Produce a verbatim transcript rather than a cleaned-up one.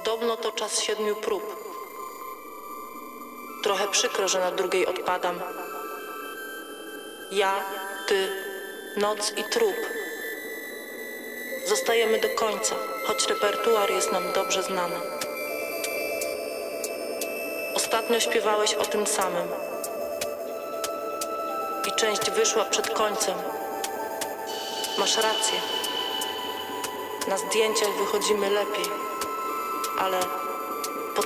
Podobno to czas siedmiu prób. Trochę przykro, że na drugiej odpadam. Ja, ty, noc i trup. Zostajemy do końca, choć repertuar jest nam dobrze znany. Ostatnio śpiewałeś o tym samym. I część wyszła przed końcem. Masz rację. Na zdjęciach wychodzimy lepiej, ale